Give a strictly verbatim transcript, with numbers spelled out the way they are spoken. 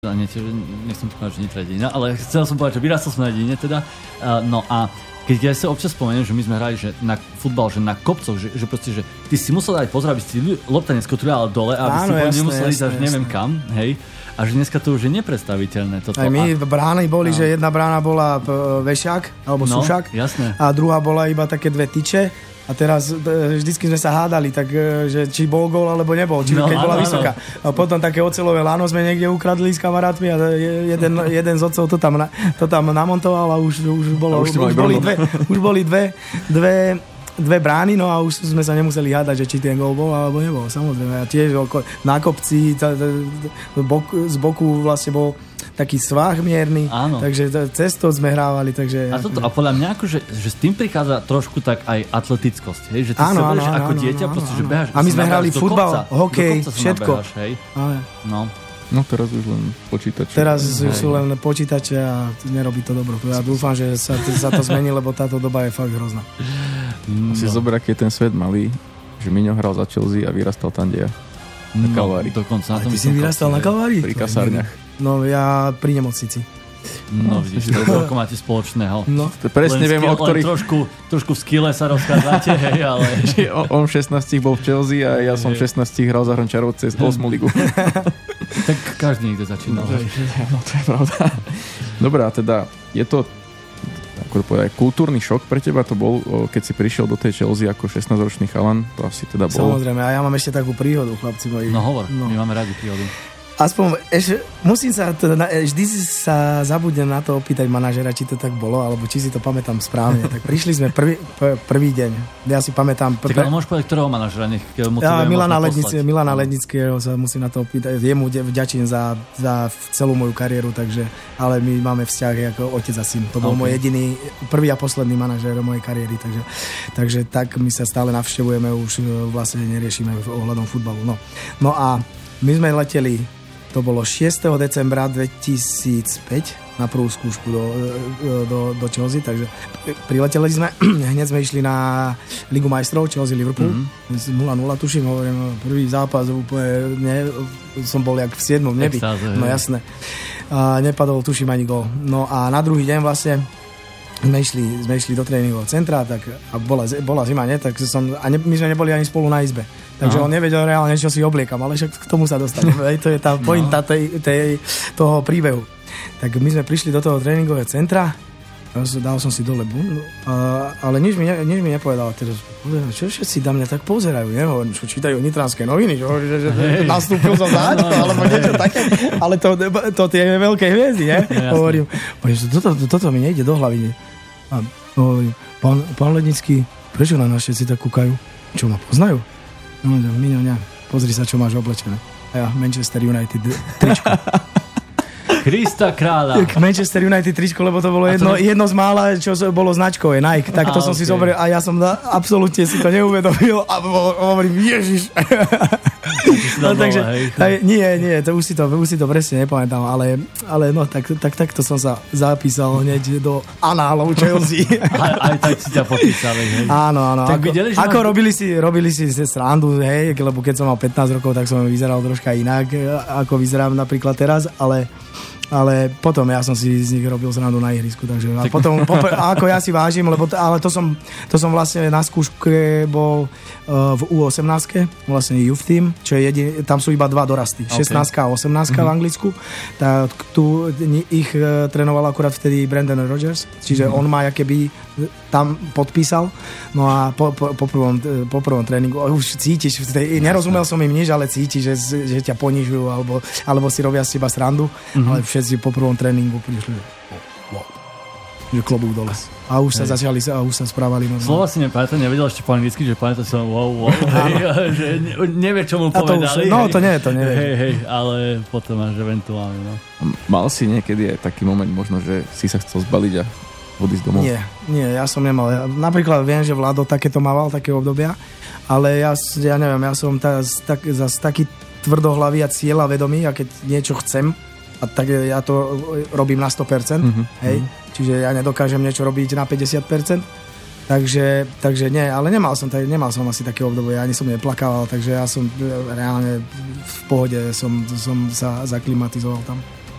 Nie, nechcem to povedať, že Nitra je dedina, ale chcel som povedať, že vyrastal som na dedine teda. Uh, no a keď ja sa občas spomeniem, že my sme hrali že na futbal, že na kopcoch, že, že proste, že ty si musel dať pozor, aby si lopta neskontrolovala dole, aby áno, si jasné, nemusel ísť až jasné, neviem jasné. kam, hej. A že dneska to už je nepredstaviteľné. Toto. Aj my a... brány boli, no. Že jedna brána bola vešák, alebo no, sušák. Jasné. A druhá bola iba také dve tyče. A teraz vždycky sme sa hádali, tak, že či bol gól, alebo nebol, či no, keď áno, bola vysoká. A potom také oceľové láno sme niekde ukradli s kamarátmi a jeden, jeden z otcov to tam, to tam namontoval a už, už, bolo, už, už, boli, dve, už boli dve, dve, dve brány, no a už sme sa nemuseli hádať, že či ten gól bol, alebo nebol. Samozrejme. A tiež na kopci tá, tá, bok, z boku vlastne bol taký svah mierny, áno. Takže cez to sme hrávali. Takže a, toto, a podľa mňa akože, že s tým prichádza trošku tak aj atletickosť, hej? Že ty áno, sa budeš áno, ako áno, dieťa, áno, proste, áno. Že behaš. A my sme hrali futbal, hokej, všetko. Nabehaš, hej? No. no teraz už len počítače. Teraz hej. Sú len počítače a nerobí to dobro. Ja dúfam, že sa, sa to zmení, lebo táto doba je fakt hrozná. No. Si zober, aký je ten svet malý, že Miňo hral za Chelsea a vyrastal tam, kde ja. Na no, Kalvárii. Dokonca. A ty si vyrastal na Kalvárii? Pri kasárniach. No ja pri nemocnici. No vidíš, toľko máte spoločného. No. Presne viem, o ktorých... Trošku, trošku v skille sa rozchádzate, hej, ale... On v šestnástich bol v Chelsea a ja som v šestnástich hral za Hrnčarov cez osmú ligu. Tak každý niekde začínal. No, no to je pravda. Dobrá, teda je to ako to povedať, kultúrny šok pre teba to bol, keď si prišiel do tej Chelsea ako šestnásťročný chalan, to asi teda bol. Samozrejme, a ja mám ešte takú príhodu, chlapci moji. No hovor, no. My máme radi príhodu. Aspoň, ešte, musím sa, teda, vždy sa zabudnem na to opýtať manažera, či to tak bolo, alebo či si to pamätám správne. Tak prišli sme prvý, prvý deň. Ja si pamätám... Pr- tak ale môžeš povedať, ktorého manažera? Nech ja, Milana, Lednic, Milana Lednického sa musím na to opýtať. Jemu vďačím za, za celú moju kariéru, takže, ale my máme vzťah ako otec a syn. To bol okay. Môj jediný, prvý a posledný manažer mojej kariéry, takže, takže tak my sa stále navštevujeme, už vlastne neriešime ohľadom futbalu. No, no a my sme leteli. To bolo šiesteho decembra dvetisícpäť na prvú skúšku do, do, do Chelsea, takže prileteli sme, hneď sme išli na Ligu majstrov Chelsea Liverpool, mm-hmm. nula nula tuším, hovorím, prvý zápas úplne, ne, som bol jak v siedmom nebi, no jasné, a nepadol tuším ani gól. No a na druhý deň vlastne sme išli, sme išli do tréningového centra, tak, a bola, bola zima, ne? Tak som, a ne, my sme neboli ani spolu na izbe. Takže no. On nevedel reálne, čo si obliekam, ale však k tomu sa dostaneme. To je tá pointa no. tej, tej, toho príbehu. Tak my sme prišli do toho tréningového centra, dal som si dole bun, ale nič mi, ne, nič mi nepovedal. Teraz, čo všetci na mňa tak pozerajú, neviem, čo čítajú nitranské noviny, čo, že, že, že nastúpil som záď, alebo niečo také, ale to, to tie veľké hviezdy, ne? Hovorím, toto, toto mi nejde do hlavy. A hovorím, pán, pán Lednický, prečo na nás všetci tak kúkajú? Čo, ma poznajú? No, Miňo, ne, pozri sa, čo máš oblečené. A ja, Manchester United tričko. Krista kráľa. Manchester United tričko, lebo to bolo jedno, to... jedno z mála, čo bolo značkové, Nike. Tak to a, som okay. si zobral a ja som da, absolútne si to neuvedomil a hovorím, Ježiš. No, takže, tak, nie, nie, to už si to, už si to presne nepamätám, ale, ale no, tak, tak, tak to som sa zapísal hneď do análov Chelsea. Aj, aj tak si ťa popísali, hej. Áno, áno. Tak ako videli, ako máš... robili si, robili si srandu, hej, lebo keď som mal pätnásť rokov, tak som vyzeral troška inak, ako vyzerám napríklad teraz, ale ale potom ja som si z nich robil zrandu na ihrisku, takže a potom, popr- ako ja si vážim, lebo t- ale to som, to som vlastne na skúške bol uh, v ú osemnásť, vlastne youth team, čo je jedin, tam sú iba dva dorasty, okay. šestnásť a osemnásť mm-hmm. v Anglicku, tak tu ich uh, trénoval akurát vtedy Brendan Rodgers, čiže mm-hmm. on ma keby tam podpísal, no a po, po, po, prvom, po prvom tréningu už cítiš, nerozumel som im nič, ale cítiš, že, že ťa ponižujú alebo, alebo si robia z teba srandu, mm-hmm. ale všetci po prvom tréningu prišli wow, že klobúk dole a už sa hej. začali a už sa správali normálne. Slova si nepamätá, nevedel ešte po anglicky, že pamätá si wow, wow, hej, že nevie, čo mu povedali. Už, no to nie, to nevie. Hej, hej, ale potom až eventuálne, no. Mal si niekedy aj taký moment možno, že si sa chcel zbaliť a odísť domov? Nie, nie, ja som nemal. Ja, napríklad viem, že Vlado takéto mával, také obdobia, ale ja, ja neviem, ja som tá, tak, zase taký tvrdohlavý a cieľavedomý a keď niečo chcem, a tak ja to robím na sto percent, mm-hmm. hej, čiže ja nedokážem niečo robiť na päťdesiat percent, takže, takže nie, ale nemal som, nemal som asi také obdobie, ani som neplakával, takže ja som reálne v pohode som, som sa zaklimatizoval tam.